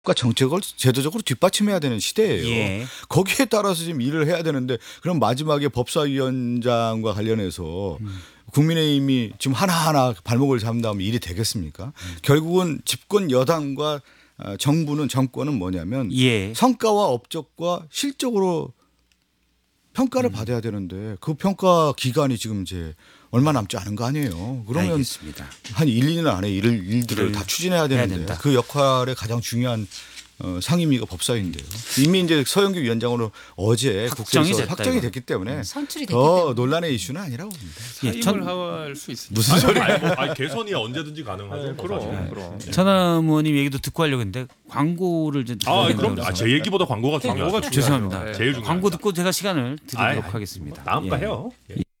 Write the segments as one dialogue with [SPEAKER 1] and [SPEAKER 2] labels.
[SPEAKER 1] 정책을 제도적으로 뒷받침해야 되는 시대예요.
[SPEAKER 2] 예.
[SPEAKER 1] 거기에 따라서 지금 일을 해야 되는데 그럼 마지막에 법사위원장과 관련해서 국민의힘이 지금 하나하나 발목을 잡는다면 일이 되겠습니까? 결국은 집권 여당과 정권은 뭐냐면
[SPEAKER 2] 예.
[SPEAKER 1] 성과와 업적과 실적으로 평가를 받아야 되는데 그 평가 기간이 지금 이제 얼마 남지 않은 거 아니에요. 그러면
[SPEAKER 2] 알겠습니다.
[SPEAKER 1] 한 1, 2년 안에 일들을 다 추진해야 되는데
[SPEAKER 2] 된다.
[SPEAKER 1] 그 역할의 가장 중요한 상임위가 법사위인데요. 이미 이제 서영교 위원장으로 어제
[SPEAKER 2] 확정이
[SPEAKER 1] 국회에서
[SPEAKER 2] 됐다,
[SPEAKER 1] 확정이
[SPEAKER 2] 이거.
[SPEAKER 1] 됐기 때문에
[SPEAKER 3] 선출이 됐기
[SPEAKER 1] 더
[SPEAKER 3] 때문에.
[SPEAKER 1] 논란의 이슈는 아니라고 봅니다.
[SPEAKER 2] 예,
[SPEAKER 4] 사임을 할 수 있습니다.
[SPEAKER 1] 무슨 소리야?
[SPEAKER 5] 아니, 개선이 언제든지 가능하죠.
[SPEAKER 4] 그럼.
[SPEAKER 2] 천하람 의원님 얘기도 듣고 하려고 했는데 광고를 좀
[SPEAKER 5] 아,
[SPEAKER 2] 드려야
[SPEAKER 5] 그럼
[SPEAKER 2] 된다고
[SPEAKER 5] 제 얘기보다 광고가 중요하죠.
[SPEAKER 4] 광고가
[SPEAKER 2] 죄송합니다.
[SPEAKER 4] 네.
[SPEAKER 5] 제일 중요한
[SPEAKER 2] 광고 듣고 제가 시간을 드리도록 하겠습니다.
[SPEAKER 5] 다음 거
[SPEAKER 2] 예.
[SPEAKER 5] 해요.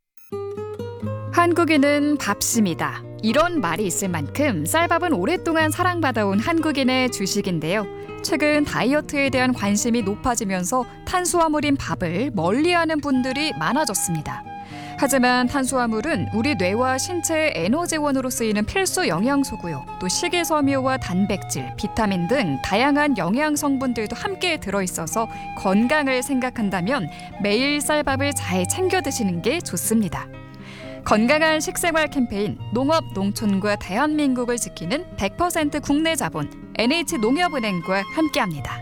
[SPEAKER 3] 한국인은 밥심이다. 이런 말이 있을 만큼 쌀밥은 오랫동안 사랑받아온 한국인의 주식인데요. 최근 다이어트에 대한 관심이 높아지면서 탄수화물인 밥을 멀리하는 분들이 많아졌습니다. 하지만 탄수화물은 우리 뇌와 신체의 에너지원으로 쓰이는 필수 영양소고요. 또 식이섬유와 단백질, 비타민 등 다양한 영양 성분들도 함께 들어있어서 건강을 생각한다면 매일 쌀밥을 잘 챙겨 드시는 게 좋습니다. 건강한 식생활 캠페인 농업 농촌과 대한민국을 지키는 100% 국내 자본 NH농협은행과 함께합니다.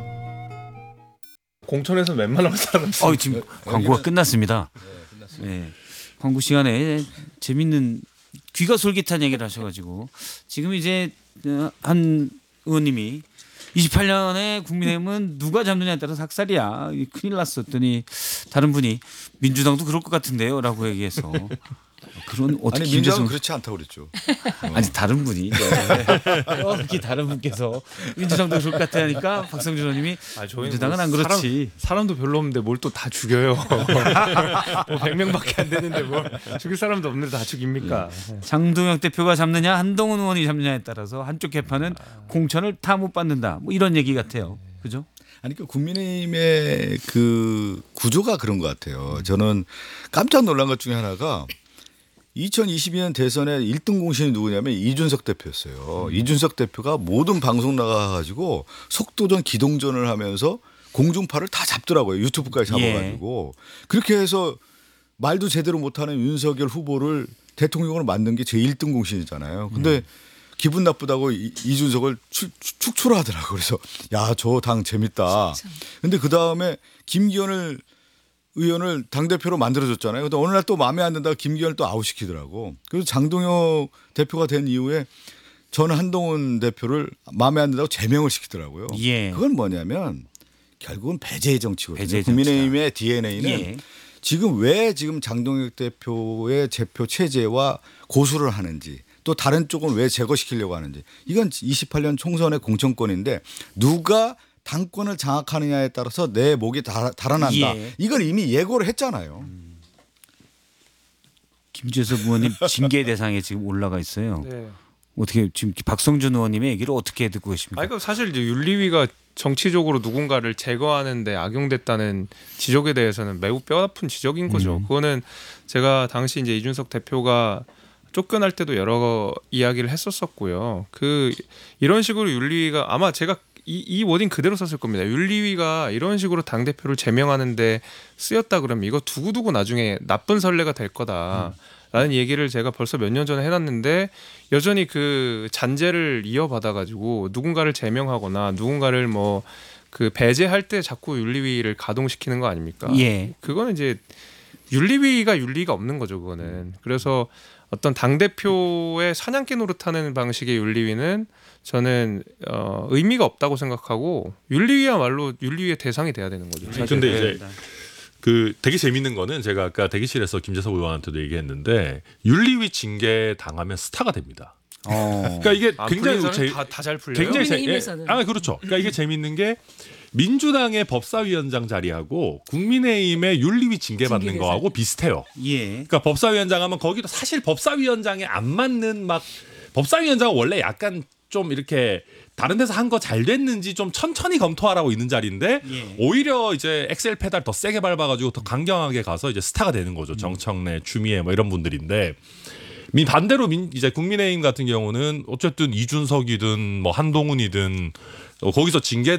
[SPEAKER 4] 공천에서 웬만하면 사람
[SPEAKER 2] 지금 광고가 끝났습니다. 네. 광고 시간에 재밌는 귀가 솔깃한 얘기를 하셔가지고 지금 이제 한 의원님이 28년에 국민의힘은 누가 잡느냐에 따라서 학살이야. 큰일 났었더니 다른 분이 민주당도 그럴 것 같은데요라고 얘기해서 그런 어떻게
[SPEAKER 1] 아니 민주당은
[SPEAKER 2] 김재성
[SPEAKER 1] 그렇지 않다고 그랬죠.
[SPEAKER 2] 아니 다른 분이 이렇게 다른 분께서 민주당도 그럴 것 같다니까 박성준 의원님이 민주당은 안 그렇지.
[SPEAKER 4] 사람도 별로 없는데 뭘 또 다 죽여요. 뭐 100명밖에 안 되는데 뭘 죽일 사람도 없는데 다 죽입니까?
[SPEAKER 2] 장동혁 대표가 잡느냐 한동훈 의원이 잡느냐에 따라서 한쪽 개파는 공천을 다 못 받는다. 뭐 이런 얘기 같아요. 그죠?
[SPEAKER 1] 아니 그 국민의힘의 그 구조가 그런 것 같아요. 저는 깜짝 놀란 것 중에 하나가 2022년 대선의 1등 공신이 누구냐면 이준석 대표였어요. 이준석 대표가 모든 방송 나가가지고 속도전 기동전을 하면서 공중파를 다 잡더라고요. 유튜브까지 잡아가지고. 그렇게 해서 말도 제대로 못하는 윤석열 후보를 대통령으로 만든 게 제 1등 공신이잖아요. 근데 기분 나쁘다고 이준석을 축출하더라고요. 그래서 야, 저 당 재밌다. 근데 그다음에 김기현을 의원을 당대표로 만들어줬잖아요. 근데 어느 날 또 마음에 안 든다고 김기현을 또 아웃시키더라고. 그래서 장동혁 대표가 된 이후에 저는 한동훈 대표를 마음에 안 든다고 제명을 시키더라고요.
[SPEAKER 2] 예.
[SPEAKER 1] 그건 뭐냐면 결국은 배제의 정치거든요.
[SPEAKER 2] 배제의
[SPEAKER 1] 국민의힘의 DNA는
[SPEAKER 2] 예.
[SPEAKER 1] 지금 장동혁 대표의 제표 체제와 고수를 하는지 또 다른 쪽은 왜 제거시키려고 하는지 이건 28년 총선의 공천권인데 누가 당권을 장악하느냐에 따라서 내 목이 달아난다.
[SPEAKER 2] 예.
[SPEAKER 1] 이걸 이미 예고를 했잖아요.
[SPEAKER 2] 김재섭 의원님 징계 대상에 지금 올라가 있어요.
[SPEAKER 4] 네.
[SPEAKER 2] 어떻게 지금 박성준 의원님의 얘기를 어떻게 듣고 계십니까?
[SPEAKER 4] 아니, 사실 이제 윤리위가 정치적으로 누군가를 제거하는데 악용됐다는 지적에 대해서는 매우 뼈아픈 지적인 거죠. 그거는 제가 당시 이제 이준석 대표가 쫓겨날 때도 여러 이야기를 했었었고요. 이런 식으로 윤리위가 아마 제가 이 워딩 그대로 썼을 겁니다. 윤리위가 이런 식으로 당 대표를 제명하는데 쓰였다 그러면 이거 두고두고 나중에 나쁜 선례가 될 거다라는 얘기를 제가 벌써 몇 년 전에 해놨는데 여전히 그 잔재를 이어받아가지고 누군가를 제명하거나 누군가를 뭐 그 배제할 때 자꾸 윤리위를 가동시키는 거 아닙니까?
[SPEAKER 2] 예.
[SPEAKER 4] 그거는 이제 윤리위가 윤리가 없는 거죠. 그거는. 그래서 어떤 당 대표의 사냥개 노릇하는 방식의 윤리위는 저는 의미가 없다고 생각하고 윤리위야말로 윤리위의 대상이 돼야 되는 거죠.
[SPEAKER 5] 근데 이제 그 되게 재밌는 거는 제가 아까 대기실에서 김재섭 의원한테도 얘기했는데 윤리위 징계 당하면 스타가 됩니다. 그러니까 이게 굉장히
[SPEAKER 4] 다잘 풀려요.
[SPEAKER 5] 굉장히
[SPEAKER 3] 국민의힘에서는.
[SPEAKER 5] 그렇죠. 그러니까 이게 재밌는 게 민주당의 법사위원장 자리하고 국민의힘의 윤리위 징계받는
[SPEAKER 3] 징계
[SPEAKER 5] 거하고 비슷해요.
[SPEAKER 2] 예.
[SPEAKER 5] 그러니까 법사위원장 하면 거기도 사실 법사위원장에 안 맞는 막 법사위원장은 원래 약간 좀 이렇게 다른 데서 한 거 잘 됐는지 좀 천천히 검토하라고 있는 자리인데
[SPEAKER 2] 예.
[SPEAKER 5] 오히려 이제 엑셀 페달 더 세게 밟아가지고 더 강경하게 가서 이제 스타가 되는 거죠. 정청래, 추미애 뭐 이런 분들인데 반대로 이제 국민의힘 같은 경우는 어쨌든 이준석이든 뭐 한동훈이든 거기서 징계